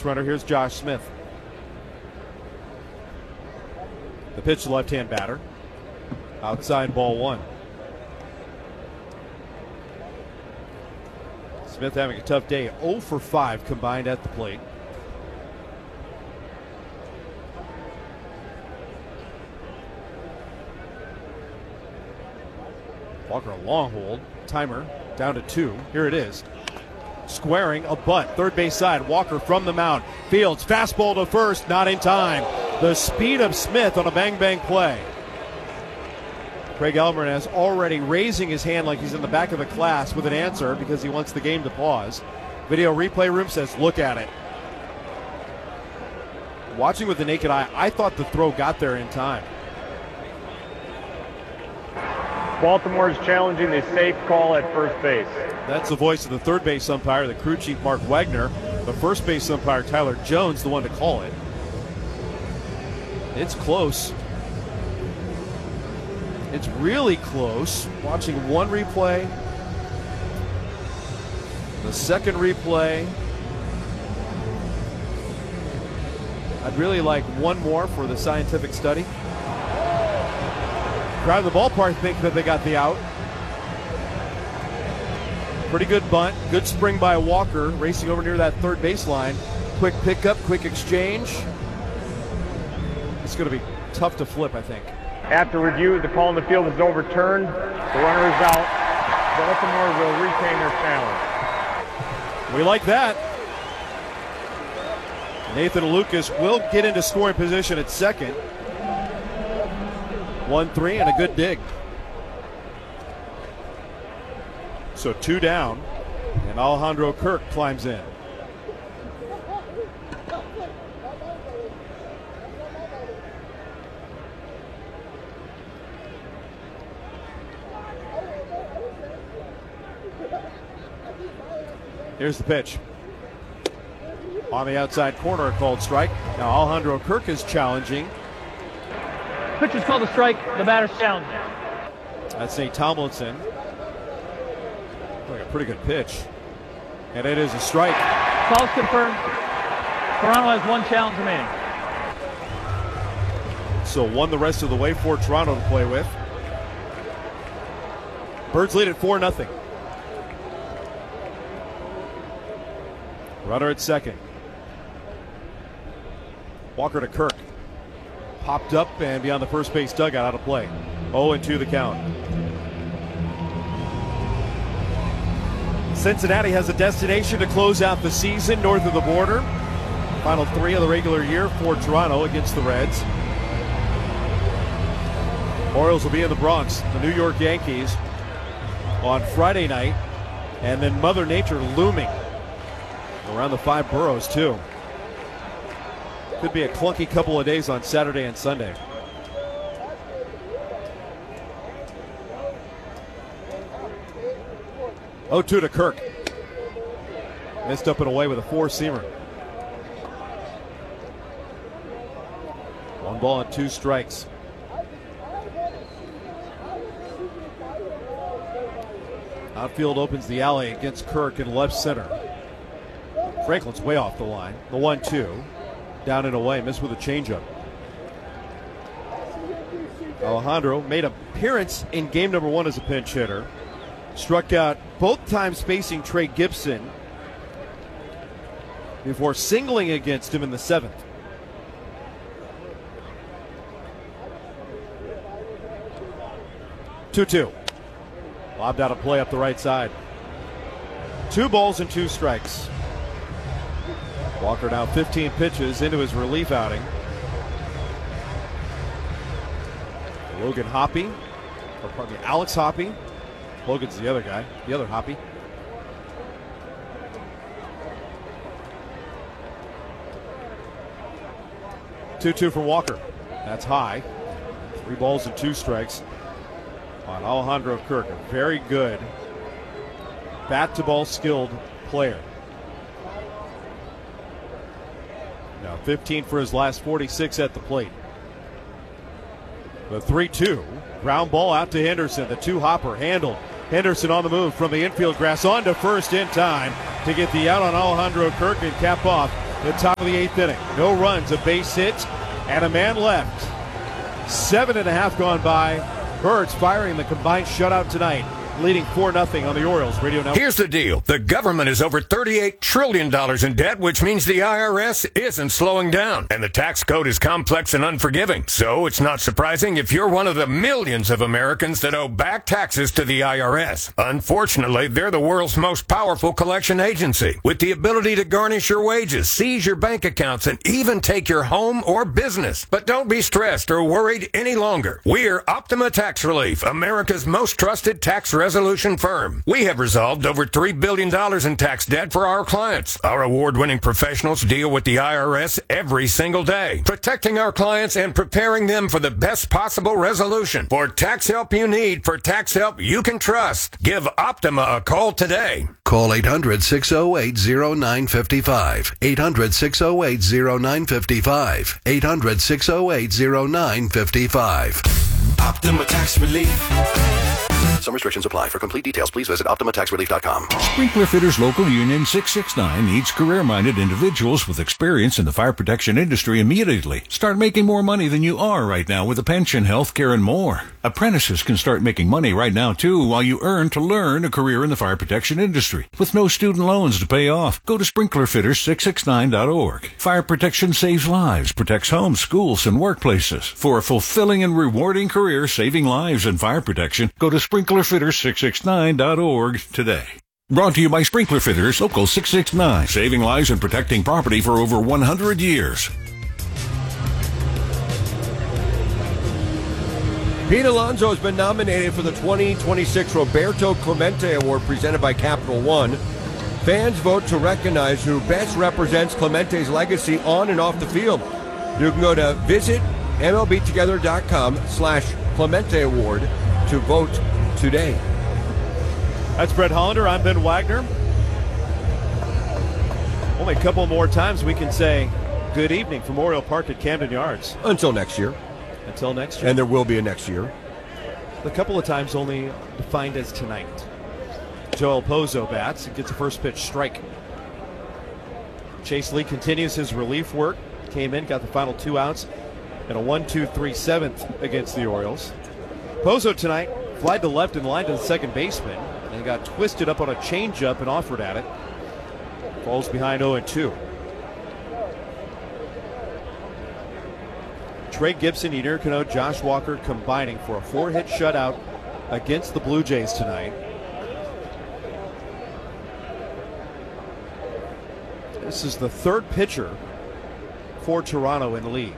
runner. Here's Josh Smith. The pitch to left-hand batter. Outside, ball one. Smith having a tough day. 0 for 5 combined at the plate. Walker a long hold. Timer down to 2. Here it is. Squaring a bunt. Third base side. Walker from the mound. Fields fastball to first. Not in time. The speed of Smith on a bang-bang play. Craig Alvarez already raising his hand like he's in the back of the class with an answer because he wants the game to pause. Video replay room says look at it. Watching with the naked eye, I thought the throw got there in time. Baltimore is challenging the safe call at first base. That's the voice of the third base umpire, the crew chief Mark Wagner. The first base umpire, Tyler Jones, the one to call it. It's close. It's really close. Watching one replay, the second replay. I'd really like one more for the scientific study. Crowd in the ballpark think that they got the out. Pretty good bunt. Good spring by Walker, racing over near that third baseline. Quick pickup, quick exchange. It's going to be tough to flip, I think. After review, the call in the field is overturned. The runner is out. Baltimore will retain their challenge. We like that. Nathan Lucas will get into scoring position at second. 1-3 and a good dig. So 2 down, and Alejandro Kirk climbs in. Here's the pitch. On the outside corner, a called strike. Now Alejandro Kirk is challenging. Pitch is called a strike. The batter's challenging. That's Nate Tomlinson. Like a pretty good pitch. And it is a strike. Call's confirmed. Toronto has 1 challenge remaining. So 1 the rest of the way for Toronto to play with. Birds lead at 4-0. Runner at second. Walker to Kirk. Popped up and beyond the first base dugout, out of play. 0-2 the count. Cincinnati has a destination to close out the season north of the border. Final 3 of the regular year for Toronto against the Reds. Orioles will be in the Bronx, the New York Yankees, on Friday night. And then Mother Nature looming around the 5 boroughs, too. Could be a clunky couple of days on Saturday and Sunday. Oh, 2 to Kirk. Missed up and away with a 4-seamer. 1 ball and 2 strikes. Outfield opens the alley against Kirk in left center. Franklin's way off the line. The 1-2. Down and away. Missed with a changeup. Alejandro made an appearance in game number 1 as a pinch hitter. Struck out both times facing Trey Gibson before singling against him in the 7th. Two. Lobbed out of play up the right side. 2 balls and 2 strikes. Walker now 15 pitches into his relief outing. Logan Hoppy, or pardon me, Alex Hoppy. Logan's the other guy, the other Hoppy. Two for Walker. That's high. 3 balls and 2 strikes on Alejandro Kirk. A very good bat-to-ball skilled player. Now 15 for his last 46 at the plate. The 3-2. Ground ball out to Henderson. The 2-hopper handled. Henderson on the move from the infield grass on to first in time to get the out on Alejandro Kirk and cap off The top of the 8th inning. No runs, a base hit, and a man left. 7.5 gone by. Birds firing the combined shutout tonight, leading 4-0 on the Orioles Radio Network. Here's the deal. The government is over $38 trillion in debt, which means the IRS isn't slowing down. And the tax code is complex and unforgiving. So it's not surprising if you're one of the millions of Americans that owe back taxes to the IRS. Unfortunately, they're the world's most powerful collection agency, with the ability to garnish your wages, seize your bank accounts, and even take your home or business. But don't be stressed or worried any longer. We're Optima Tax Relief, America's most trusted tax resolution firm. We have resolved over $3 billion in tax debt for our clients. Our award-winning professionals deal with the IRS every single day, protecting our clients and preparing them for the best possible resolution. For tax help you need, for tax help you can trust, give Optima a call today. Call 800-608-0955. 800-608-0955. 800-608-0955. Optima Tax Relief. Some restrictions apply. For complete details, please visit OptimaTaxRelief.com. Sprinkler Fitters Local Union 669 needs career-minded individuals with experience in the fire protection industry immediately. Start making more money than you are right now with a pension, health care, and more. Apprentices can start making money right now, too, while you earn to learn a career in the fire protection industry. With no student loans to pay off, go to SprinklerFitters669.org. Fire protection saves lives, protects homes, schools, and workplaces. For a fulfilling and rewarding career saving lives in fire protection, go to SprinklerFitters669.org today. Brought to you by Sprinkler Fitters, Local 669, saving lives and protecting property for over 100 years. Pete Alonso has been nominated for the 2026 Roberto Clemente Award presented by Capital One. Fans vote to recognize who best represents Clemente's legacy on and off the field. You can go to visit MLBtogether.com/Clemente Award to vote today. That's Brett Hollander. I'm Ben Wagner. Only a couple more times we can say good evening from Oriole Park at Camden Yards. Until next year. Until next year. And there will be a next year. A couple of times only defined as tonight. Joel Pozo bats and gets a first pitch strike. Chase Lee continues his relief work. Came in, got the final 2 outs, and a 1-2-3 7th against the Orioles. Pozo tonight flied to left and lined to the second baseman and got twisted up on a changeup and offered at it. Falls behind 0-2. Trey Gibson, Yadier Cano, Josh Walker combining for a 4-hit shutout against the Blue Jays tonight. This is the third pitcher for Toronto in the league.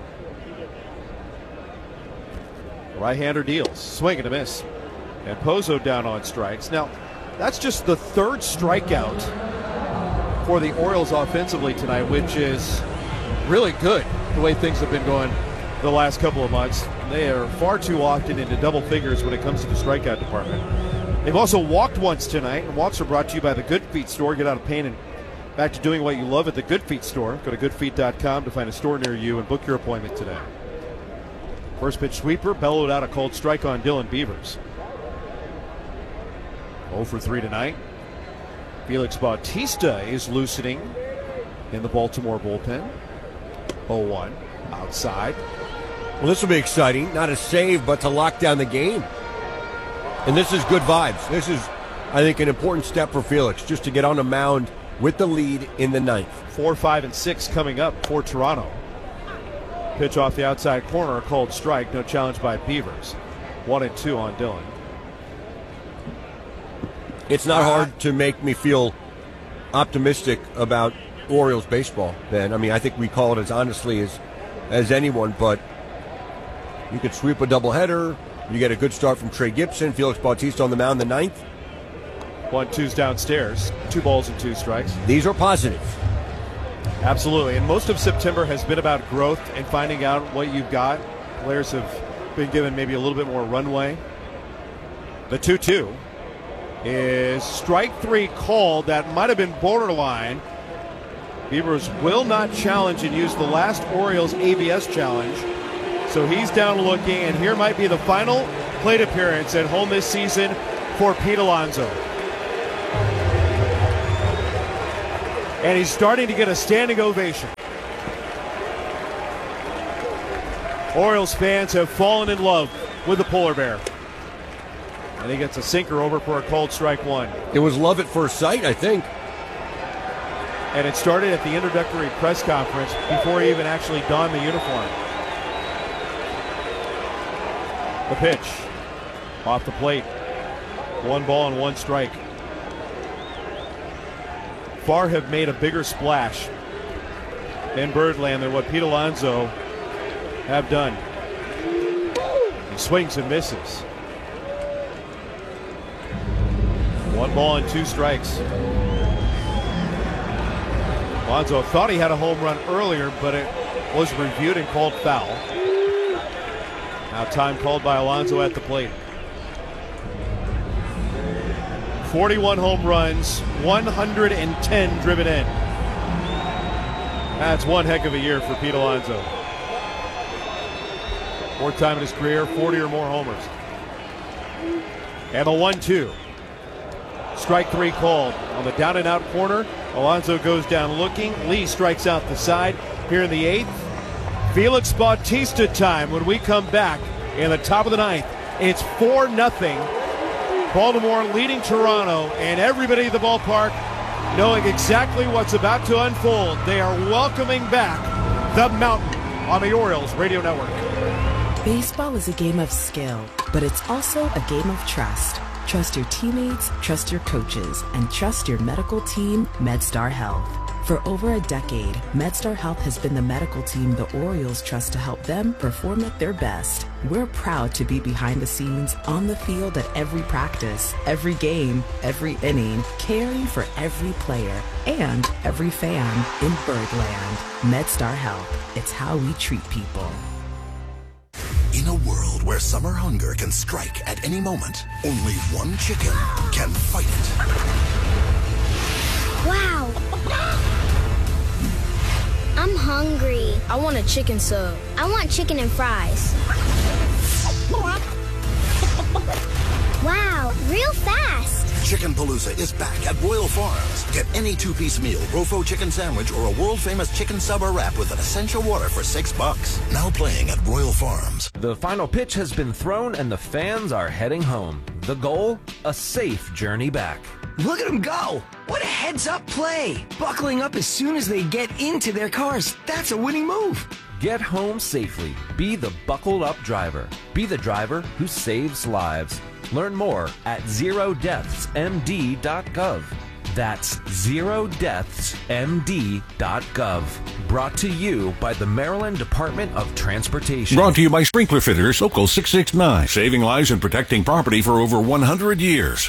Right-hander deals, swing and a miss. And Pozo down on strikes. Now, that's just the third strikeout for the Orioles offensively tonight, which is really good the way things have been going the last couple of months. They are far too often into double figures when it comes to the strikeout department. They've also walked once tonight, and walks are brought to you by the Good Feet store. Get out of pain and back to doing what you love at the Good Feet store. Go to goodfeet.com to find a store near you and book your appointment today. First pitch sweeper, bellowed out a cold strike on Dylan Beavers. 0 for 3 tonight. Felix Bautista is loosening in the Baltimore bullpen. 0-1 outside. Well, this will be exciting. Not a save, but to lock down the game. And this is good vibes. This is, I think, an important step for Felix, just to get on the mound with the lead in the ninth. 4, 5, and 6 coming up for Toronto. Pitch off the outside corner, a cold strike. No challenge by Beavers. 1-2 on Dylan. It's not hard to make me feel optimistic about Orioles baseball, Ben. I mean, I think we call it as honestly as anyone, but you could sweep a doubleheader. You get a good start from Trey Gibson. Felix Bautista on the mound in the ninth. 1-2's downstairs. 2 balls and 2 strikes. These are positive. Absolutely. And most of September has been about growth and finding out what you've got. Players have been given maybe a little bit more runway. The 2-2 is strike 3 called. That might have been borderline. Beavers will not challenge and use the last Orioles ABS challenge. So he's down looking, and here might be the final plate appearance at home this season for Pete Alonso. And he's starting to get a standing ovation. Orioles fans have fallen in love with the polar bear. And he gets a sinker over for a called strike one. It was love at first sight, I think. And it started at the introductory press conference before he even actually donned the uniform. The pitch off the plate. 1 ball and 1 strike. Far have made a bigger splash in Birdland than what Pete Alonso have done. He swings and misses. 1 ball and 2 strikes. Alonso thought he had a home run earlier, but it was reviewed and called foul. Now time called by Alonso at the plate. 41 home runs, 110 driven in. That's one heck of a year for Pete Alonso. 4th time in his career, 40 or more homers. And the 1-2. Strike 3 called. On the down and out corner, Alonso goes down looking. Lee strikes out the side here in the 8th. Felix Bautista time when we come back in the top of the 9th. It's 4-0. Baltimore leading Toronto, and everybody at the ballpark knowing exactly what's about to unfold. They are welcoming back the Mountain on the Orioles Radio Network. Baseball is a game of skill, but it's also a game of trust. Trust your teammates, trust your coaches, and trust your medical team, MedStar Health. For over a decade, MedStar Health has been the medical team the Orioles trust to help them perform at their best. We're proud to be behind the scenes, on the field at every practice, every game, every inning, caring for every player and every fan in Birdland. MedStar Health. It's how we treat people. In a world where summer hunger can strike at any moment, only one chicken can fight it. Wow! I'm hungry. I want a chicken sub. I want chicken and fries. Wow, real fast. Chicken Palooza is back at Royal Farms. Get any 2-piece meal, Rofo chicken sandwich, or a world-famous chicken sub or wrap with an essential water for $6. Now playing at Royal Farms. The final pitch has been thrown and the fans are heading home. The goal? A safe journey back. Look at them go! What a heads-up play! Buckling up as soon as they get into their cars. That's a winning move. Get home safely. Be the buckled-up driver. Be the driver who saves lives. Learn more at zerodeathsmd.gov. That's zerodeathsmd.gov. Brought to you by the Maryland Department of Transportation. Brought to you by Sprinkler Fitters, Local 669. Saving lives and protecting property for over 100 years.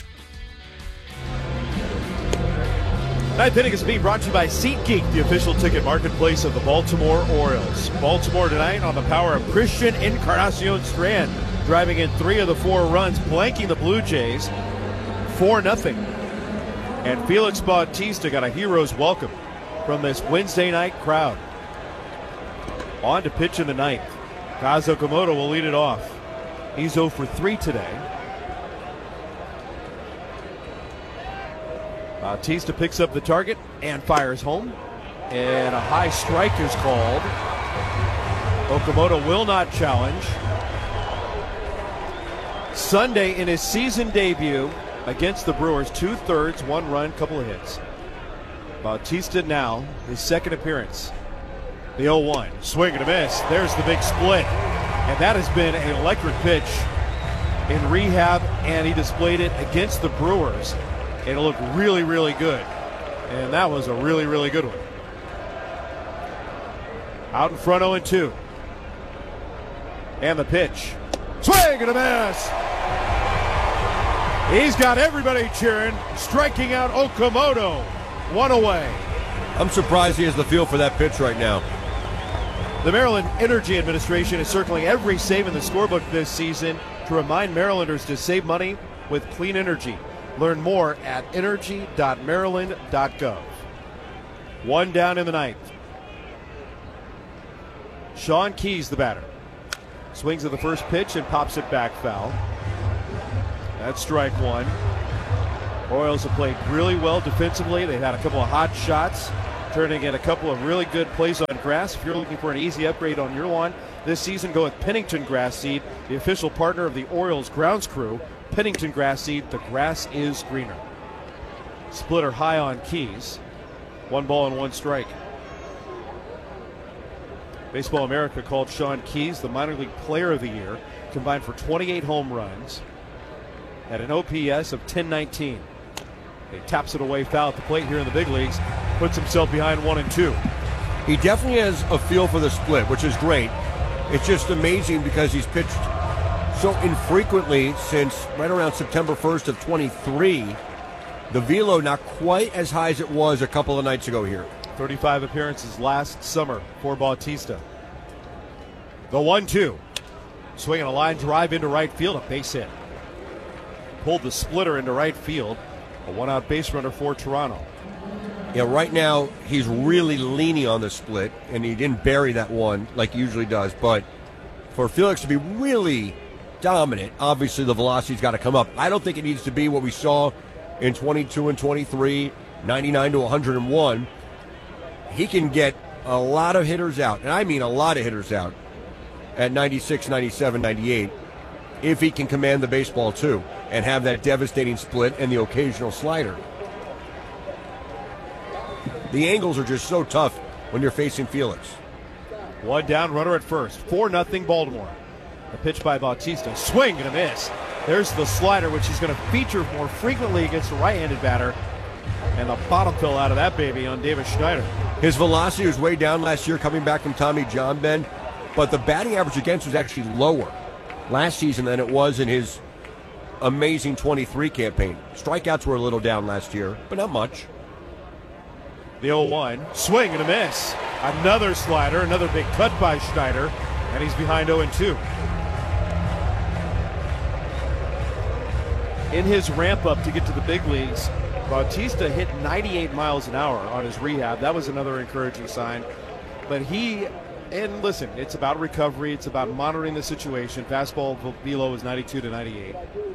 Ninth inning is being brought to you by SeatGeek, the official ticket marketplace of the Baltimore Orioles. Baltimore tonight on the power of Christian Encarnacion Strand, driving in 3 of the 4 runs, blanking the Blue Jays 4-0. And Felix Bautista got a hero's welcome from this Wednesday night crowd. On to pitch in the 9th. Kaz Okamoto will lead it off. He's 0 for 3 today. Bautista picks up the target and fires home. And a high strike is called. Okamoto will not challenge. Sunday in his season debut against the Brewers, 2/3, 1 run, couple of hits. Bautista now, his 2nd appearance. The 0-1, swing and a miss. There's the big split. And that has been an electric pitch in rehab, and he displayed it against the Brewers. It looked really, really good. And that was a really, really good one. Out in front, 0-2. And the pitch. Swing and a miss. He's got everybody cheering, striking out Okamoto. 1 away. I'm surprised he has the feel for that pitch right now. The Maryland Energy Administration is circling every save in the scorebook this season to remind Marylanders to save money with clean energy. Learn more at energy.maryland.gov. 1 down in the 9th. Sean Keys, the batter. Swings at the first pitch and pops it back foul. That's strike 1. Orioles have played really well defensively. They've had a couple of hot shots turning in a couple of really good plays on grass. If you're looking for an easy upgrade on your lawn this season, go with Pennington Grass Seed, the official partner of the Orioles grounds crew. Pennington Grass Seed, the grass is greener. Splitter high on Keys. 1 ball and 1 strike. Baseball America called Sean Keys the minor league player of the year, combined for 28 home runs at an OPS of 1019. He taps it away foul at the plate here in the big leagues, puts himself behind 1-2. He definitely has a feel for the split, which is great. It's just amazing because he's pitched so infrequently since right around September 1st of 23. The velo not quite as high as it was a couple of nights ago here. 35 appearances last summer for Bautista. The 1-2. Swinging a line drive into right field, a base hit. Pulled the splitter into right field. A 1-out base runner for Toronto. Yeah, right now he's really leaning on the split, and he didn't bury that one like he usually does. But for Felix to be really dominant, obviously the velocity's got to come up. I don't think it needs to be what we saw in 22 and 23, 99 to 101. He can get a lot of hitters out, and I mean a lot of hitters out, at 96, 97, 98, if he can command the baseball too and have that devastating split and the occasional slider. The angles are just so tough when you're facing Felix. 1 down, runner at first. 4-0 Baltimore. A pitch by Bautista. Swing and a miss. There's the slider, which he's going to feature more frequently against the right-handed batter. And the bottom fell out of that baby on Davis Schneider. His velocity was way down last year coming back from Tommy John, Ben, but the batting average against was actually lower last season than it was in his amazing 23 campaign. Strikeouts were a little down last year, but not much. The 0-1. Swing and a miss. Another slider, another big cut by Schneider, and he's behind 0-2. In his ramp up to get to the big leagues, Bautista hit 98 miles an hour on his rehab. That was another encouraging sign. But and listen, it's about recovery. It's about monitoring the situation. Fastball velo is 92 to 98.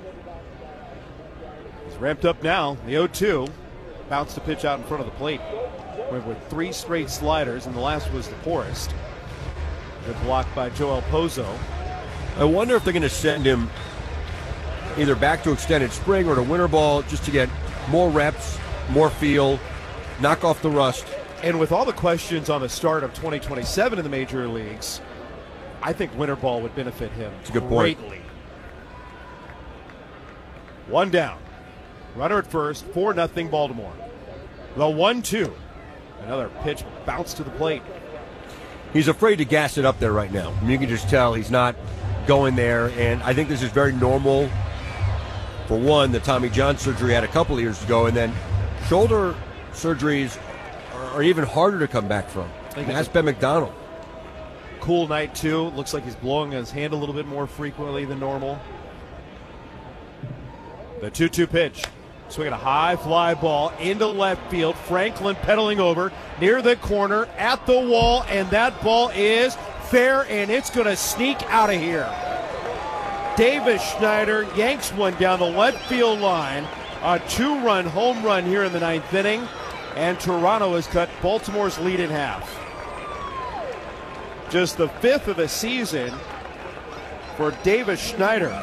He's ramped up now. The 0-2. Bounced the pitch out in front of the plate. Went with 3 straight sliders, and the last was the poorest. Good block by Joel Pozo. I wonder if they're going to send him either back to extended spring or to winter ball just to get more reps, more feel, knock off the rust. And with all the questions on the start of 2027 in the major leagues, I think winter ball would benefit him That's a good point. greatly. 1 down. Runner at first, 4-0 Baltimore. The 1-2. Another pitch bounced to the plate. He's afraid to gas it up there right now. I mean, you can just tell he's not going there, and I think this is very normal. For one, the Tommy John surgery he had a couple of years ago, and then shoulder surgeries are even harder to come back from. And that's Ben McDonald. Cool night, too. Looks like he's blowing his hand a little bit more frequently than normal. The 2-2 pitch. Swinging a high fly ball into left field. Franklin pedaling over near the corner at the wall, and that ball is fair, and it's going to sneak out of here. Davis Schneider yanks one down the left field line. A 2-run home run here in the 9th inning, and Toronto has cut Baltimore's lead in half. Just the 5th of the season for Davis Schneider.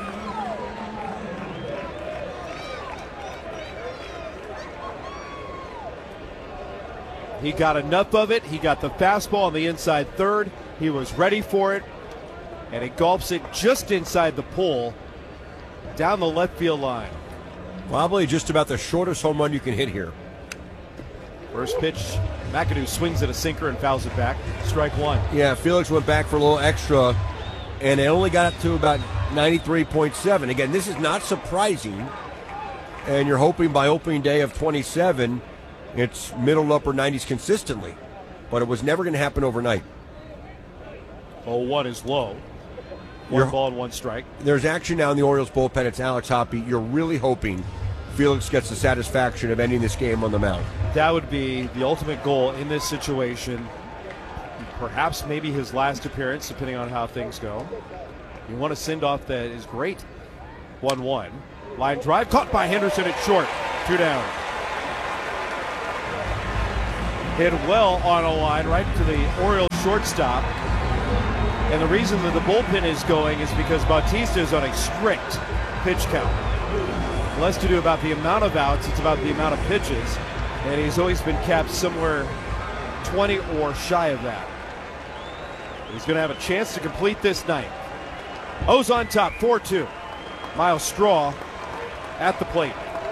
He got enough of it. He got the fastball on the inside third. He was ready for it, and he gulps it just inside the pole down the left field line. Probably just about the shortest home run you can hit here. First pitch, McAdoo swings at a sinker and fouls it back. Strike 1. Yeah, Felix went back for a little extra, and it only got up to about 93.7. Again, this is not surprising, and you're hoping by opening day of 27 it's middle and upper 90s consistently, but it was never going to happen overnight. 0-1 is low. 1 ball and 1 strike. There's action now in the Orioles bullpen. It's Alex Hoppe. You're really hoping Felix gets the satisfaction of ending this game on the mound. That would be the ultimate goal in this situation. Perhaps maybe his last appearance, depending on how things go. You want a send-off that is great. 1-1. Line drive caught by Henderson at short. 2 down. hit well on a line right to the Orioles shortstop. And the reason that the bullpen is going is because Bautista is on a strict pitch count. Less to do about the amount of outs, it's about the amount of pitches. And he's always been capped somewhere 20 or shy of that. He's going to have a chance to complete this night. O's on top, 4-2. Miles Straw at the plate.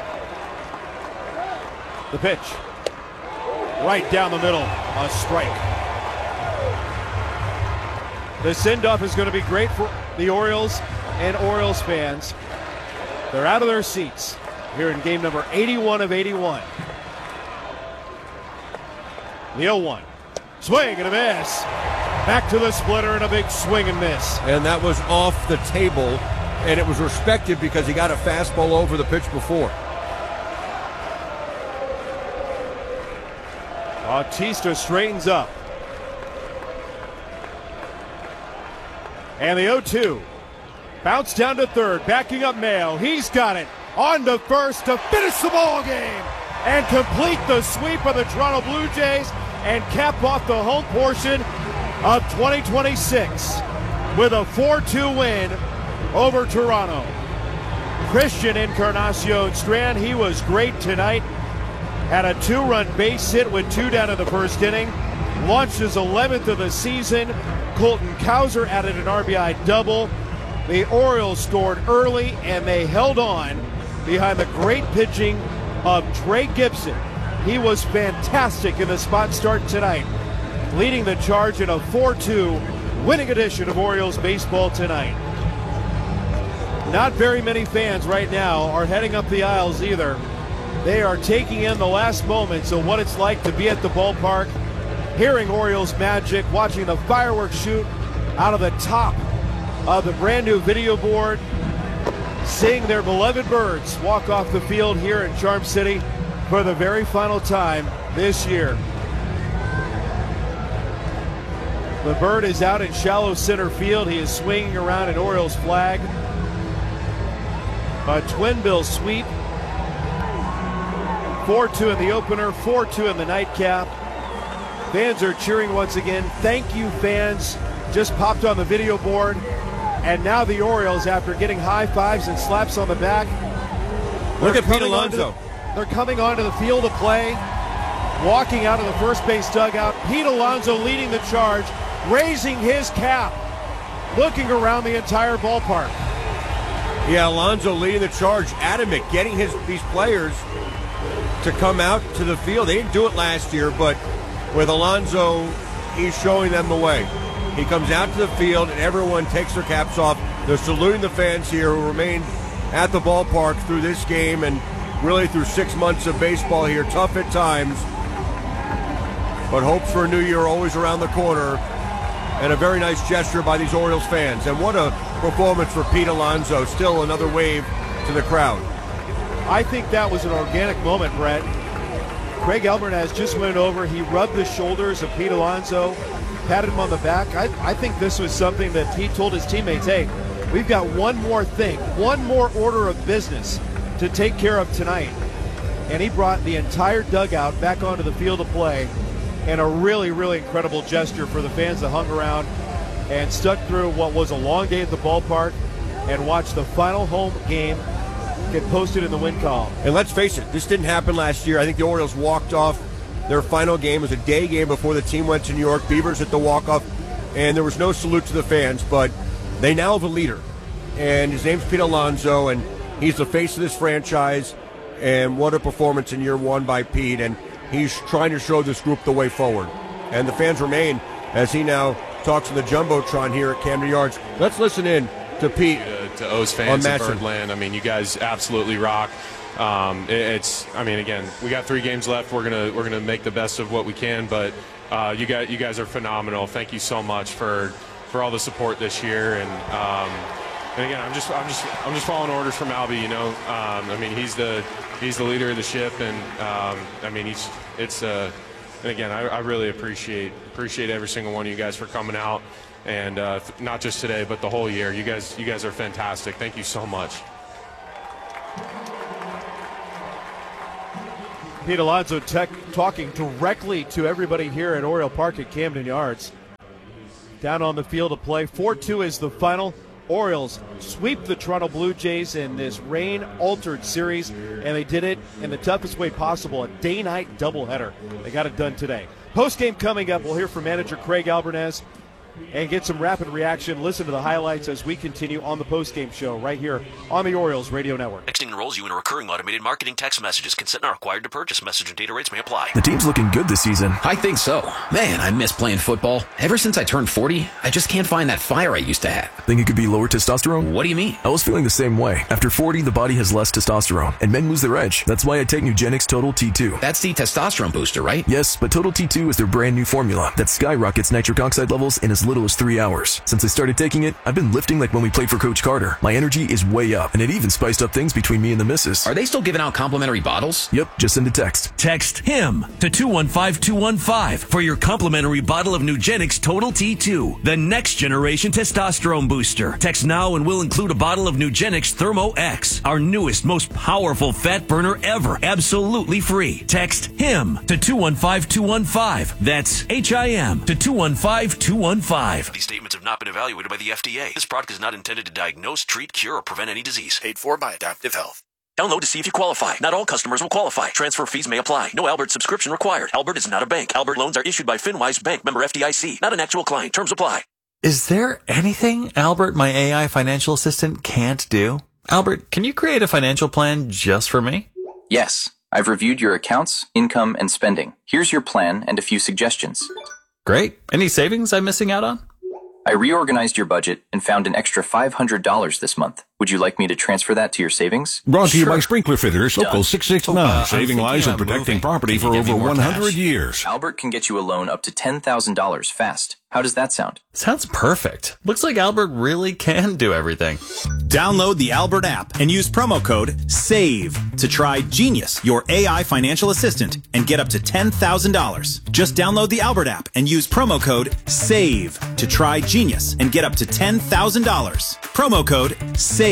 The pitch. Right down the middle, a strike. The send-off is going to be great for the Orioles and Orioles fans. They're out of their seats here in game number 81 of 81. The 0-1. Swing and a miss. Back to the splitter and a big swing and miss. And that was off the table, and it was respected because he got a fastball over the pitch before. Bautista straightens up. And the 0-2. Bounce down to third, backing up Mayo. He's got it. On to first to finish the ball game and complete the sweep of the Toronto Blue Jays and cap off the home portion of 2026 with a 4-2 win over Toronto. Christian Encarnacion Strand, he was great tonight. Had a 2-run base hit with 2 down in the first inning. Launched his 11th of the season. Colton Cowser added an RBI double. The Orioles scored early and they held on behind the great pitching of Trey Gibson. He was fantastic in the spot start tonight, leading the charge in a 4-2 winning edition of Orioles baseball tonight. Not very many fans right now are heading up the aisles either. They are taking in the last moments of what it's like to be at the ballpark, hearing Orioles magic, watching the fireworks shoot out of the top of the brand new video board, seeing their beloved birds walk off the field here in Charm City for the very final time this year. The bird is out in shallow center field. He is swinging around an Orioles flag. A twin bill sweep. 4-2 in the opener, 4-2 in the nightcap. Fans are cheering once again. Thank you, fans. Just popped on the video board. And now the Orioles, after getting high fives and slaps on the back, look at Pete Alonso. They're coming onto the field of play, walking out of the first base dugout. Pete Alonso leading the charge, raising his cap, looking around the entire ballpark. Yeah, Alonso leading the charge, adamant, getting these players to come out to the field. They didn't do it last year, but with Alonso, he's showing them the way. He comes out to the field, and everyone takes their caps off. They're saluting the fans here who remained at the ballpark through this game and really through 6 months of baseball here. Tough at times, but hopes for a new year always around the corner. And a very nice gesture by these Orioles fans. And what a performance for Pete Alonso. Still another wave to the crowd. I think that was an organic moment, Brett. Craig Alvarez just went over. He rubbed the shoulders of Pete Alonso, patted him on the back. I think this was something that he told his teammates, hey, we've got one more thing, one more order of business to take care of tonight. And he brought the entire dugout back onto the field of play, and a really, really incredible gesture for the fans that hung around and stuck through what was a long day at the ballpark and watched the final home game get posted in the win column. And let's face it, this didn't happen last year. I think the Orioles walked off their final game. It was a day game before the team went to New York. Beavers at the walk-off, and there was no salute to the fans, but they now have a leader. And his name's Pete Alonso, and he's the face of this franchise. And what a performance in year one by Pete. And he's trying to show this group the way forward. And the fans remain as he now talks to the Jumbotron here at Camden Yards. Let's listen in to Pete. To O's fans in Birdland. I mean, you guys absolutely rock. Again, we got 3 games left. We're gonna make the best of what we can, but you guys are phenomenal. Thank you so much for all the support this year. And again, I'm just following orders from Albie. You know, he's the leader of the ship, and and again, I really appreciate every single one of you guys for coming out, and not just today, but the whole year. You guys are fantastic. Thank you so much. Pete Alonso talking directly to everybody here at Oriole Park at Camden Yards. Down on the field of play. 4-2 is the final. Orioles sweep the Toronto Blue Jays in this rain-altered series, and they did it in the toughest way possible, a day-night doubleheader. They got it done today. Post-game coming up, we'll hear from manager Craig Albernez and get some rapid reaction. Listen to the highlights as we continue on the post-game show right here on the Orioles Radio Network. Texting enrolls you in a recurring automated marketing text messages. Consent not required to purchase. Message and data rates may apply. The team's looking good this season. I think so. Man, I miss playing football. Ever since I turned 40, I just can't find that fire I used to have. Think it could be lower testosterone? What do you mean? I was feeling the same way. After 40, the body has less testosterone, and men lose their edge. That's why I take Nugenix Total T2. That's the testosterone booster, right? Yes, but Total T2 is their brand new formula that skyrockets nitric oxide levels in as little as 3 hours. Since I started taking it, I've been lifting like when we played for Coach Carter. My energy is way up, and it even spiced up things between me and the missus. Are they still giving out complimentary bottles? Yep, just send a text. Text HIM to 215-215 for your complimentary bottle of Nugenix Total T2, the next generation testosterone booster. Text now and we'll include a bottle of Nugenix Thermo X, our newest, most powerful fat burner ever, absolutely free. Text HIM to 215-215. That's HIM to 215-215. These statements have not been evaluated by the FDA. This product is not intended to diagnose, treat, cure, or prevent any disease. Paid for by Adaptive Health. Download to see if you qualify. Not all customers will qualify. Transfer fees may apply. No Albert subscription required. Albert is not a bank. Albert loans are issued by FinWise Bank, member FDIC. Not an actual client. Terms apply. Is there anything Albert, my AI financial assistant, can't do? Albert, can you create a financial plan just for me? Yes. I've reviewed your accounts, income, and spending. Here's your plan and a few suggestions. Great. Any savings I'm missing out on? I reorganized your budget and found an extra $500 this month. Would you like me to transfer that to your savings? Brought to you by Sprinkler Fitters, Local 669, saving lives and protecting property for over 100 years. Albert can get you a loan up to $10,000 fast. How does that sound? Sounds perfect. Looks like Albert really can do everything. Download the Albert app and use promo code SAVE to try Genius, your AI financial assistant, and get up to $10,000. Just download the Albert app and use promo code SAVE to try Genius and get up to $10,000. Promo code SAVE.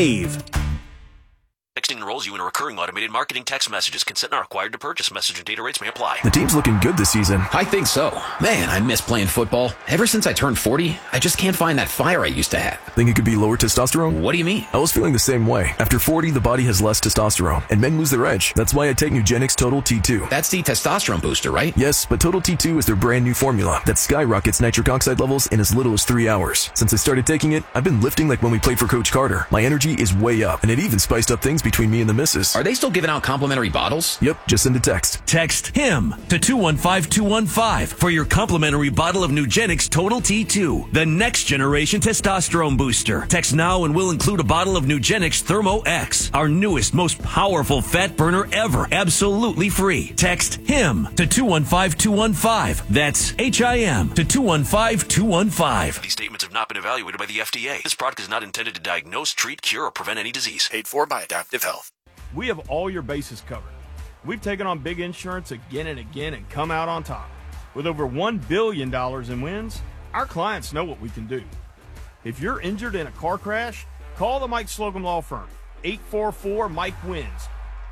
Texting enrolls you in a recurring automated marketing text messages. Consent not required to purchase. Message and data rates may apply. The team's looking good this season. I think so. Man, I miss playing football. Ever since I turned 40, I just can't find that fire I used to have. Think it could be lower testosterone? What do you mean? I was feeling the same way. After 40, the body has less testosterone, and men lose their edge. That's why I take Nugenix Total T2. That's the testosterone booster, right? Yes, but Total T2 is their brand new formula that skyrockets nitric oxide levels in as little as 3 hours. Since I started taking it, I've been lifting like when we played for Coach Carter. My energy is way up, and it even spiced up things between me and the missus. Are they still giving out complimentary bottles? Yep, just send a text. Text HIM to 215-215 for your complimentary bottle of Nugenix Total T2, the next generation testosterone booster. Text now and we'll include a bottle of Nugenix Thermo X, our newest, most powerful fat burner ever, absolutely free. Text HIM to 215-215. That's HIM to 215-215. These statements have not been evaluated by the FDA. This product is not intended to diagnose, treat, cure, or prevent any disease. Paid for by Adaptive Health. We have all your bases covered. We've taken on big insurance again and again and come out on top. With over $1 billion in wins, our clients know what we can do. If you're injured in a car crash, call the Mike Slocum Law Firm. 844-MIKE-WINS.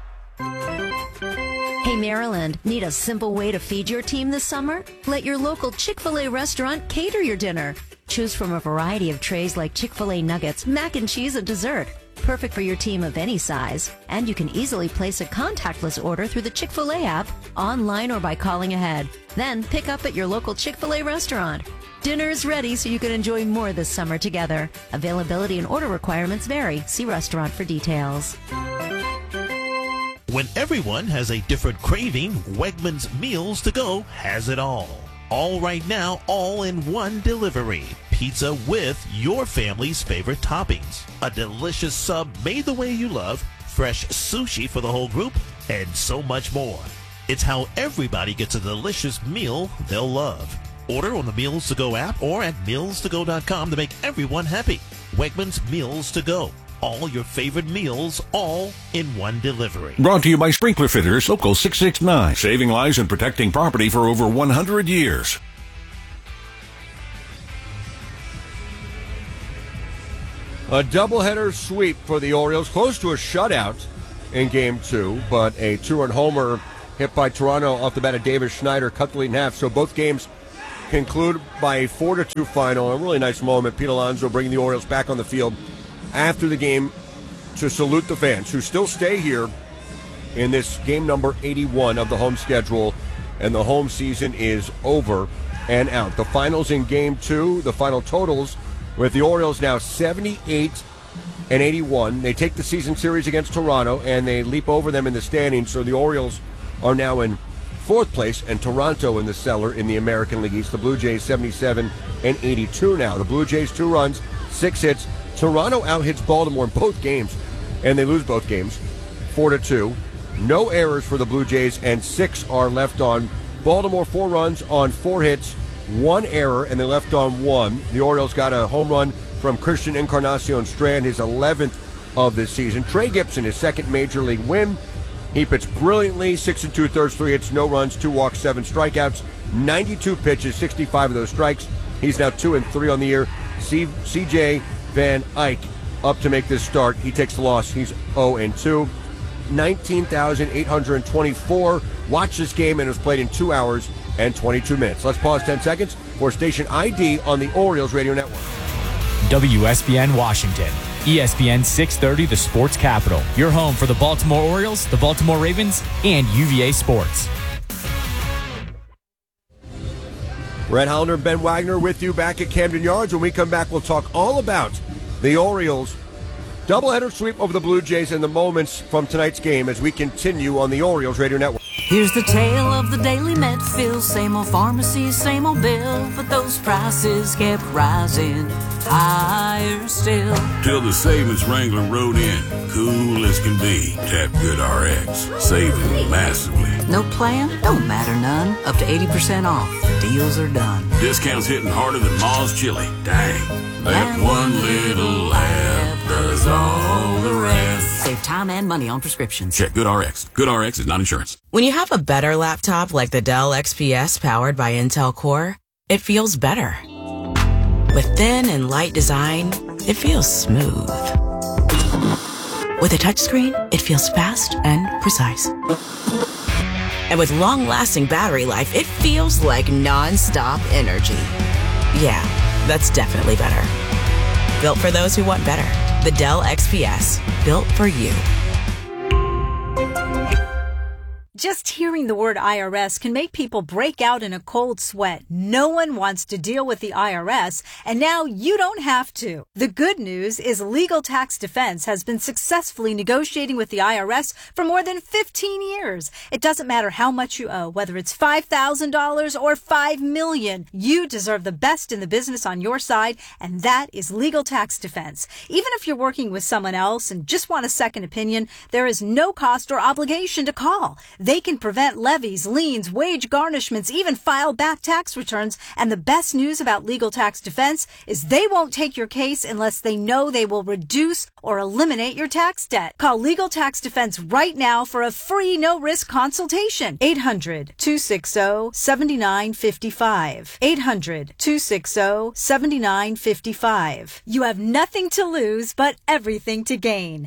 Hey, Maryland, need a simple way to feed your team this summer? Let your local Chick-fil-A restaurant cater your dinner. Choose from a variety of trays like Chick-fil-A nuggets, mac and cheese, and dessert. Perfect for your team of any size. And you can easily place a contactless order through the Chick-fil-A app, online or by calling ahead. Then pick up at your local Chick-fil-A restaurant. Dinner's ready so you can enjoy more this summer together. Availability and order requirements vary. See restaurant for details. When everyone has a different craving, Wegmans Meals to Go has it all. All right now, all in one delivery. Pizza with your family's favorite toppings. A delicious sub made the way you love. Fresh sushi for the whole group. And so much more. It's how everybody gets a delicious meal they'll love. Order on the Meals to Go app or at mealstogo.com to make everyone happy. Wegmans Meals to Go. All your favorite meals, all in one delivery. Brought to you by Sprinkler Fitters, Local 669, saving lives and protecting property for over 100 years. A doubleheader sweep for the Orioles, close to a shutout in Game 2, but a two-run homer hit by Toronto off the bat of Davis Schneider, cut the lead in half. So both games conclude by a 4-2 final. A really nice moment. Pete Alonso bringing the Orioles back on the field after the game to salute the fans who still stay here in this game number 81 of the home schedule. And the home season is over and out. The finals in game 2, the final totals with the Orioles now 78-81. They take the season series against Toronto and they leap over them in the standings. So the Orioles are now in 4th place and Toronto in the cellar in the American League East. The Blue Jays 77-82 now. The Blue Jays 2 runs, 6 hits. Toronto out-hits Baltimore in both games and they lose both games 4-2. No errors for the Blue Jays and 6 are left on. Baltimore 4 runs on 4 hits, 1 error, and they left on 1. The Orioles got a home run from Christian Encarnacion Strand, his 11th of this season. Trey Gibson, his 2nd major league win. He pitched brilliantly, 6 2/3, 3 hits, no runs, 2 walks, 7 strikeouts, 92 pitches, 65 of those strikes. He's now 2-3 on the year. C.J. Van Eyck up to make this start. He takes the loss. He's 0-2. 19,824 watched this game and it was played in 2 hours and 22 minutes. Let's pause 10 seconds for station ID on the Orioles Radio Network. WSBN Washington. ESPN 630, the sports capital. Your home for the Baltimore Orioles, the Baltimore Ravens, and UVA Sports. Brett Hollander and Ben Wagner with you back at Camden Yards. When we come back, we'll talk all about the Orioles' doubleheader sweep over the Blue Jays and the moments from tonight's game as we continue on the Orioles Radio Network. Here's the tale of the daily Medfield. Same old pharmacy, same old bill, but those prices kept rising higher still. Till the savings Wrangler rode in, cool as can be. Tap Good RX, saving massively. No plan? Don't matter none. Up to 80% off. Deals are done. Discounts hitting harder than Ma's chili. Dang. That one little lab does all the rest. Save time and money on prescriptions. Check Good RX. Good RX is not insurance. When you have a better laptop like the Dell XPS powered by Intel Core, it feels better. With thin and light design, it feels smooth. With a touchscreen, it feels fast and precise. And with long-lasting battery life, it feels like non-stop energy. Yeah, that's definitely better. Built for those who want better. The Dell XPS. Built for you. Just hearing the word IRS can make people break out in a cold sweat. No one wants to deal with the IRS, and now you don't have to. The good news is Legal Tax Defense has been successfully negotiating with the IRS for more than 15 years. It doesn't matter how much you owe, whether it's $5,000 or $5 million. You deserve the best in the business on your side, and that is Legal Tax Defense. Even if you're working with someone else and just want a second opinion, there is no cost or obligation to call. They can prevent levies, liens, wage garnishments, even file back tax returns. And the best news about Legal Tax Defense is they won't take your case unless they know they will reduce or eliminate your tax debt. Call Legal Tax Defense right now for a free no-risk consultation. 800-260-7955. 800-260-7955. You have nothing to lose but everything to gain.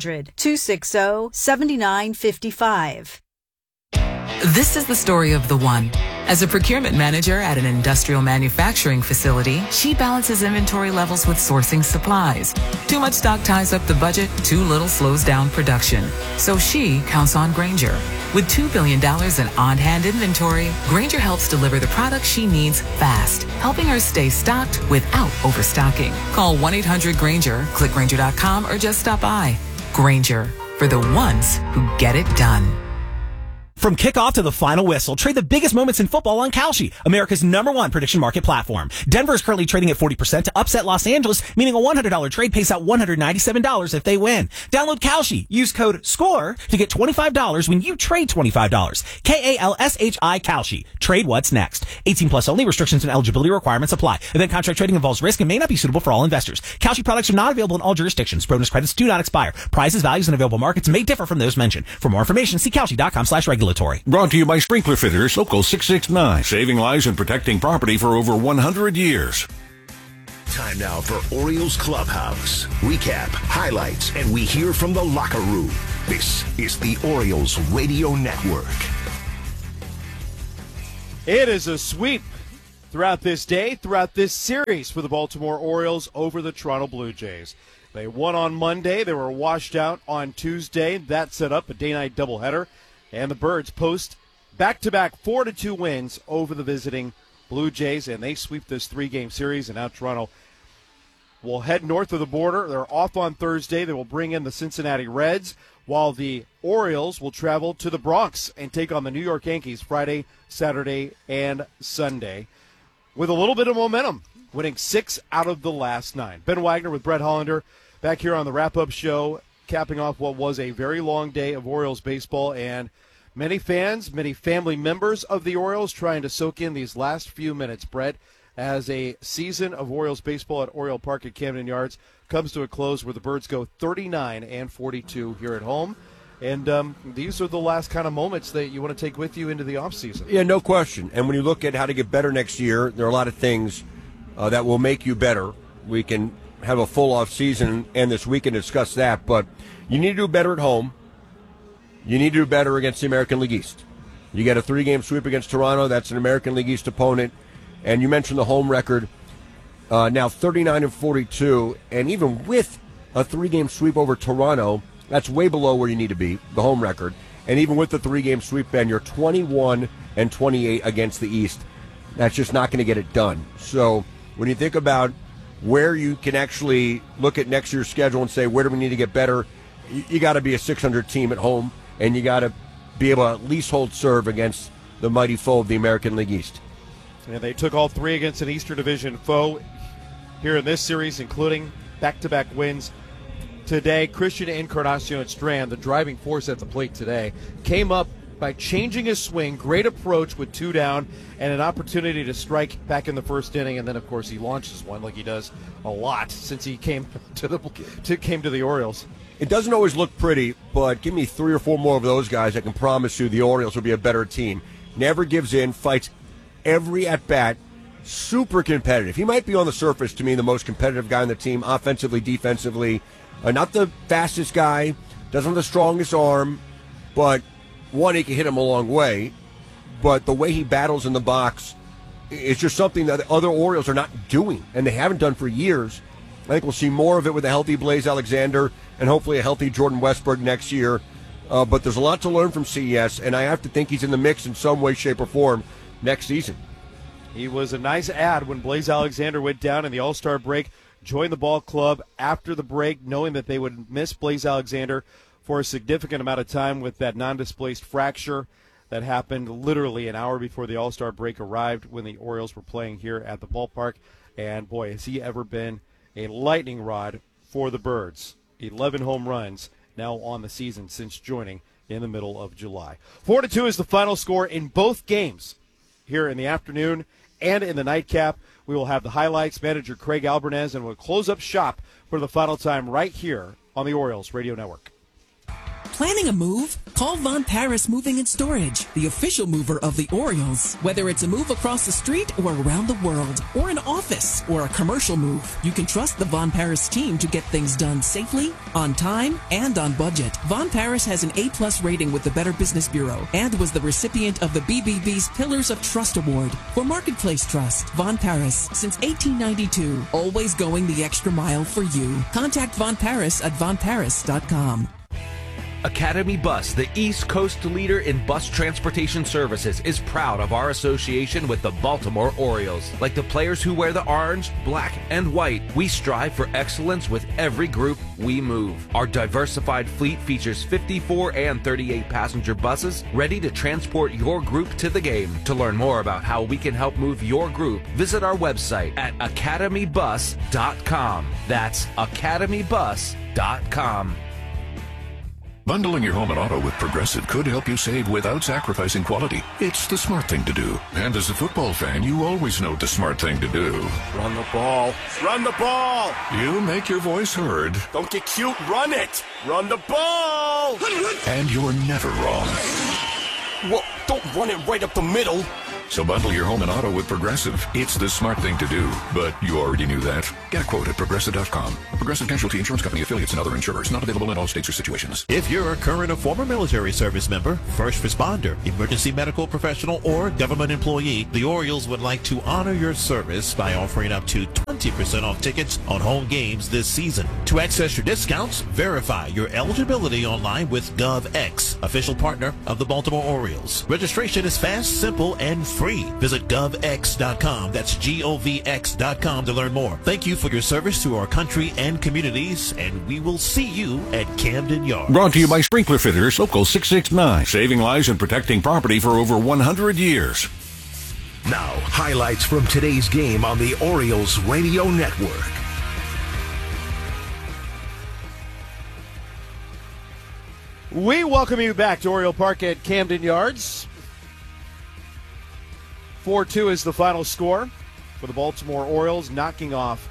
800-260-7955. This is the story of the one. As a procurement manager at an industrial manufacturing facility, she balances inventory levels with sourcing supplies. Too much stock ties up the budget, too little slows down production. So she counts on Grainger. With $2 billion in on-hand inventory, Grainger helps deliver the products she needs fast, helping her stay stocked without overstocking. Call 1-800-GRAINGER, click Grainger.com, or just stop by. Grainger, for the ones who get it done. From kickoff to the final whistle, trade the biggest moments in football on Kalshi, America's #1 prediction market platform. Denver is currently trading at 40% to upset Los Angeles, meaning a $100 trade pays out $197 if they win. Download Kalshi. Use code SCORE to get $25 when you trade $25. Kalshi, Kalshi. Trade what's next. 18 plus only. Restrictions and eligibility requirements apply. Event contract trading involves risk and may not be suitable for all investors. Kalshi products are not available in all jurisdictions. Bonus credits do not expire. Prices, values, and available markets may differ from those mentioned. For more information, see Kalshi.com/regulatory. Brought to you by Sprinkler Fitters, Local 669, saving lives and protecting property for over 100 years. Time now for Orioles Clubhouse. Recap, highlights, and we hear from the locker room. This is the Orioles Radio Network. It is a sweep throughout this day, throughout this series for the Baltimore Orioles over the Toronto Blue Jays. They won on Monday. They were washed out on Tuesday. That set up a day-night doubleheader. And the Birds post back-to-back 4-2 wins over the visiting Blue Jays, and they sweep this 3-game series. And now Toronto will head north of the border. They're off on Thursday. They will bring in the Cincinnati Reds, while the Orioles will travel to the Bronx and take on the New York Yankees Friday, Saturday, and Sunday with a little bit of momentum, winning 6 out of the last 9. Ben Wagner with Brett Hollander back here on the wrap-up show, capping off what was a very long day of Orioles baseball, and many fans, many family members of the Orioles trying to soak in these last few minutes, Brett, as a season of Orioles baseball at Oriole Park at Camden Yards comes to a close, where the Birds go 39-42 here at home. And these are the last kind of moments that you want to take with you into the offseason. Yeah, no question. And when you look at how to get better next year, there are a lot of things that will make you better. We can have a full offseason and this week and discuss that. But you need to do better at home. You need to do better against the American League East. You get a 3-game sweep against Toronto. That's an American League East opponent. And you mentioned the home record, now 39-42. And even with a 3-game sweep over Toronto, that's way below where you need to be, the home record. And even with the 3-game sweep, Ben, you're 21-28 against the East. That's just not going to get it done. So when you think about where you can actually look at next year's schedule and say, where do we need to get better, you got to be a 600 team at home, and you got to be able to at least hold serve against the mighty foe of the American League East. And they took all 3 against an Eastern Division foe here in this series, including back-to-back wins today. Christian Encarnacion Strand, the driving force at the plate today, came up by changing his swing, great approach with 2 down, and an opportunity to strike back in the first inning. And then, of course, he launches one like he does a lot since he came to the Orioles. It doesn't always look pretty, but give me 3 or 4 more of those guys. I can promise you the Orioles will be a better team. Never gives in, fights every at-bat, super competitive. He might be on the surface, to me, the most competitive guy on the team, offensively, defensively. Not the fastest guy, doesn't have the strongest arm, but one, he can hit him a long way. But the way he battles in the box is just something that other Orioles are not doing, and they haven't done for years. I think we'll see more of it with a healthy Blaze Alexander and hopefully a healthy Jordan Westburg next year. But there's a lot to learn from CES, and I have to think he's in the mix in some way, shape, or form next season. He was a nice add when Blaze Alexander went down in the All-Star break, joined the ball club after the break, knowing that they would miss Blaze Alexander for a significant amount of time with that non-displaced fracture that happened literally an hour before the All-Star break arrived when the Orioles were playing here at the ballpark. And, boy, has he ever been a lightning rod for the Birds. 11 home runs now on the season since joining in the middle of July. 4-2 is the final score in both games here in the afternoon and in the nightcap. We will have the highlights, manager Craig Albernez, and we'll close up shop for the final time right here on the Orioles Radio Network. Planning a move? Call Von Paris Moving and Storage, the official mover of the Orioles. Whether it's a move across the street or around the world, or an office or a commercial move, you can trust the Von Paris team to get things done safely, on time, and on budget. Von Paris has an A+ rating with the Better Business Bureau and was the recipient of the BBB's Pillars of Trust Award for Marketplace Trust. Von Paris, since 1892, always going the extra mile for you. Contact Von Paris at vonparis.com. Academy Bus, the East Coast leader in bus transportation services, is proud of our association with the Baltimore Orioles. Like the players who wear the orange, black, and white, we strive for excellence with every group we move. Our diversified fleet features 54 and 38 passenger buses ready to transport your group to the game. To learn more about how we can help move your group, visit our website at academybus.com. That's academybus.com. Bundling your home and auto with Progressive could help you save without sacrificing quality. It's the smart thing to do. And as a football fan, you always know the smart thing to do. Run the ball. Run the ball. You make your voice heard. Don't get cute. Run it. Run the ball. And you're never wrong. Well, don't run it right up the middle. So bundle your home and auto with Progressive. It's the smart thing to do, but you already knew that. Get a quote at Progressive.com. Progressive Casualty Insurance Company affiliates and other insurers. Not available in all states or situations. If you're a current or former military service member, first responder, emergency medical professional, or government employee, the Orioles would like to honor your service by offering up to 20% off tickets on home games this season. To access your discounts, verify your eligibility online with GovX, official partner of the Baltimore Orioles. Registration is fast, simple, and free. Visit govx.com. That's govx.com to learn more. Thank you for your service to our country and communities, and we will see you at Camden Yards. Brought to you by Sprinkler Fitters, Local 669. Saving lives and protecting property for over 100 years. Now, highlights from today's game on the Orioles Radio Network. We welcome you back to Oriole Park at Camden Yards. 4-2 is the final score for the Baltimore Orioles, knocking off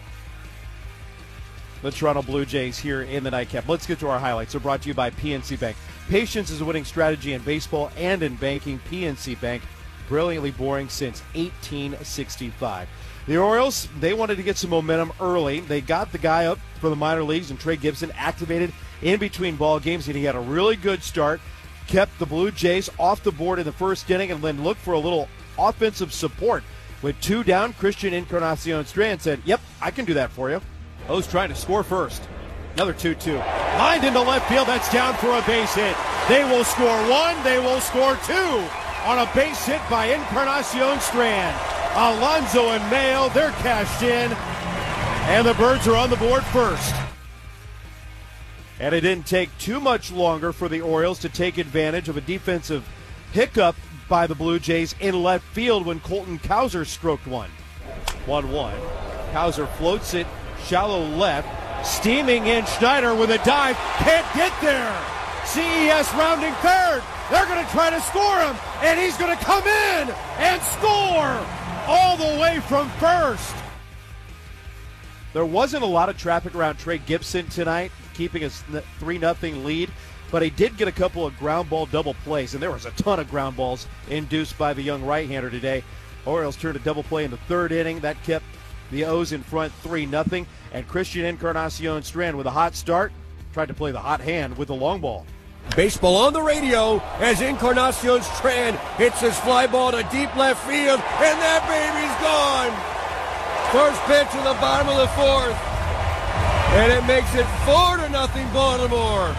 the Toronto Blue Jays here in the nightcap. Let's get to our highlights. They're brought to you by PNC Bank. Patience is a winning strategy in baseball and in banking. PNC Bank, brilliantly boring since 1865. The Orioles, they wanted to get some momentum early. They got the guy up for the minor leagues, and Trey Gibson activated in between ball games, and he had a really good start. Kept the Blue Jays off the board in the first inning, and then looked for a little offensive support. With 2 down, Christian Encarnacion Strand said, "Yep, I can do that for you." O's trying to score first. Another 2-2. Lined into left field. That's down for a base hit. They will score 1. They will score 2 on a base hit by Encarnacion Strand. Alonso and Mayo, they're cashed in. And the Birds are on the board first. And it didn't take too much longer for the Orioles to take advantage of a defensive hiccup by the Blue Jays in left field when Colton Cowser stroked one. 1-1. Cowser floats it shallow left. Steaming in Schneider with a dive. Can't get there. CES rounding third. They're going to try to score him. And he's going to come in and score all the way from first. There wasn't a lot of traffic around Trey Gibson tonight, keeping a 3-0 lead. But he did get a couple of ground ball double plays, and there was a ton of ground balls induced by the young right-hander today. Orioles turned a double play in the third inning. That kept the O's in front 3-0. And Christian Encarnacion Strand with a hot start tried to play the hot hand with the long ball. Baseball on the radio as Encarnacion Strand hits his fly ball to deep left field, and that baby's gone. First pitch in the bottom of the fourth, and it makes it 4-0 Baltimore.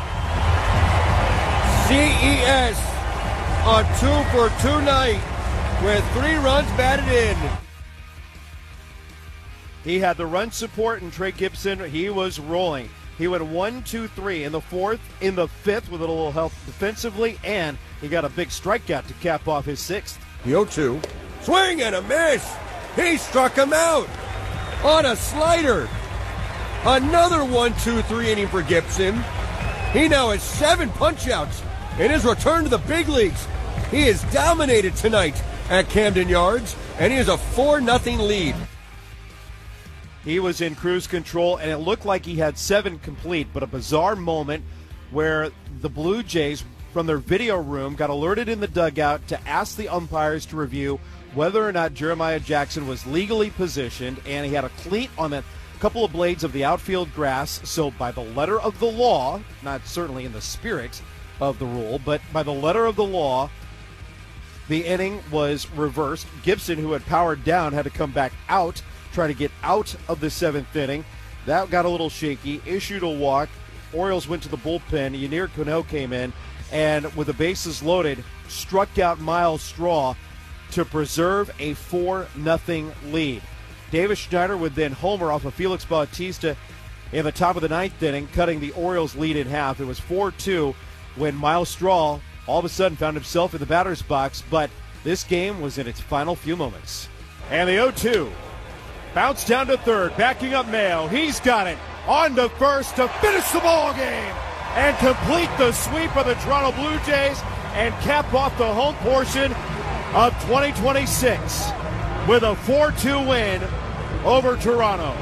CES a 2-for-2 night with 3 runs batted in. He had the run support, and Trey Gibson, he was rolling. He went 1-2-3 in the fourth, in the fifth with a little help defensively, and he got a big strikeout to cap off his 6th. The 0-2. Swing and a miss. He struck him out on a slider. Another 1-2-3 inning for Gibson. He now has 7 punch-outs in his return to the big leagues. He is dominated tonight at Camden Yards, and he has a 4-0 lead. He was in cruise control, and it looked like he had 7 complete, but a bizarre moment where the Blue Jays, from their video room, got alerted in the dugout to ask the umpires to review whether or not Jeremiah Jackson was legally positioned, and he had a cleat on a couple of blades of the outfield grass. So by the letter of the law, not certainly in the spirit of the rule, but by the letter of the law, the inning was reversed. Gibson, who had powered down, had to come back out, try to get out of the 7th inning. That got a little shaky, issued a walk. Orioles went to the bullpen. Ynier Cano came in, and with the bases loaded, struck out Miles Straw to preserve a 4-0 lead. Davis Schneider would then homer off of Felix Bautista in the top of the 9th inning, cutting the Orioles' lead in half. It was 4-2 when Miles Straw all of a sudden found himself in the batter's box, but this game was in its final few moments. And the 0-2. Bounce down to third, backing up Mayo. He's got it. On to first to finish the ball game and complete the sweep of the Toronto Blue Jays and cap off the home portion of 2026 with a 4-2 win over Toronto.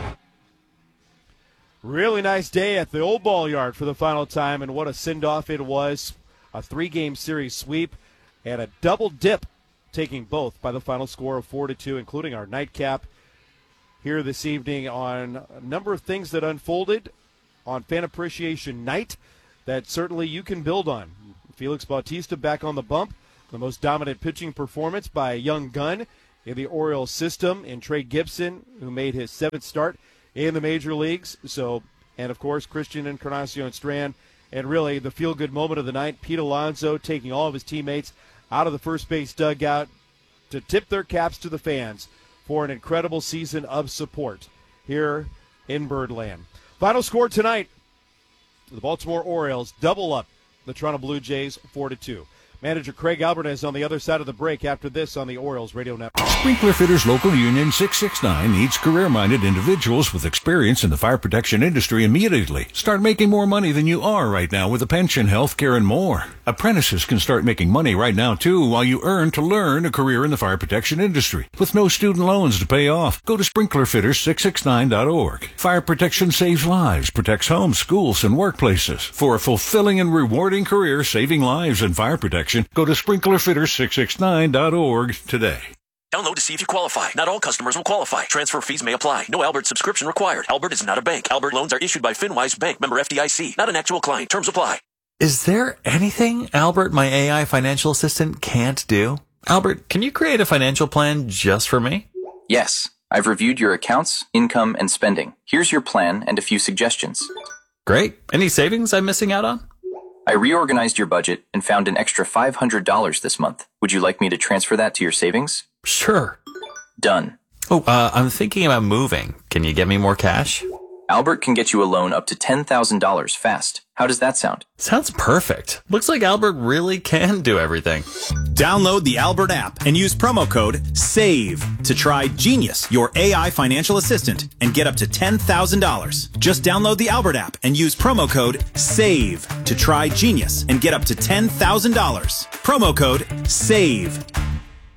Really nice day at the Old Ball Yard for the final time, and what a send-off it was. A 3-game series sweep and a double dip taking both by the final score of 4-2, including our nightcap here this evening on a number of things that unfolded on Fan Appreciation Night that certainly you can build on. Felix Bautista back on the bump, the most dominant pitching performance by a young gun in the Orioles system, in Trey Gibson, who made his 7th start in the major leagues. And of course, Christian Encarnacion Strand, and really the feel-good moment of the night, Pete Alonso taking all of his teammates out of the first base dugout to tip their caps to the fans for an incredible season of support here in Birdland. Final score tonight, the Baltimore Orioles double up the Toronto Blue Jays 4-2. Manager Craig Albert is on the other side of the break after this on the Orioles Radio Network. Sprinkler Fitters Local Union 669 needs career-minded individuals with experience in the fire protection industry immediately. Start making more money than you are right now with a pension, health care, and more. Apprentices can start making money right now, too, while you earn to learn a career in the fire protection industry. With no student loans to pay off, go to sprinklerfitters669.org. Fire protection saves lives, protects homes, schools, and workplaces. For a fulfilling and rewarding career saving lives in fire protection, go to sprinklerfitters669.org today. Download to see if you qualify. Not all customers will qualify. Transfer fees may apply. No Albert subscription required. Albert is not a bank. Albert loans are issued by FinWise Bank, member FDIC. Not an actual client. Terms apply. Is there anything Albert, my AI financial assistant, can't do? Albert, can you create a financial plan just for me? Yes. I've reviewed your accounts, income, and spending. Here's your plan and a few suggestions. Great. Any savings I'm missing out on? I reorganized your budget and found an extra $500 this month. Would you like me to transfer that to your savings? Sure. Done. Oh, I'm thinking about moving. Can you get me more cash? Albert can get you a loan up to $10,000 fast. How does that sound? Sounds perfect. Looks like Albert really can do everything. Download the Albert app and use promo code SAVE to try Genius, your AI financial assistant, and get up to $10,000. Just download the Albert app and use promo code SAVE to try Genius and get up to $10,000. Promo code SAVE.